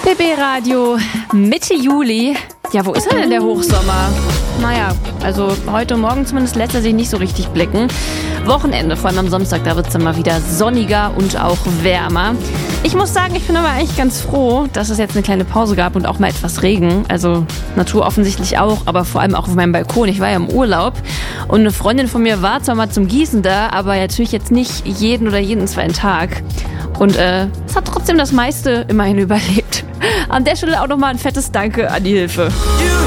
RBB Radio, Mitte Juli. Ja, wo ist denn der Hochsommer? Naja, also heute Morgen zumindest lässt er sich nicht so richtig blicken. Wochenende, vor allem am Samstag, da wird es dann mal wieder sonniger und auch wärmer. Ich muss sagen, ich bin aber eigentlich ganz froh, dass es jetzt eine kleine Pause gab und auch mal etwas Regen. Also Natur offensichtlich auch, aber vor allem auch auf meinem Balkon. Ich war ja im Urlaub und eine Freundin von mir war zwar mal zum Gießen da, aber natürlich jetzt nicht jeden zweiten Tag. Und es hat trotzdem das meiste immerhin überlebt. An der Stelle auch nochmal ein fettes Danke an die Hilfe.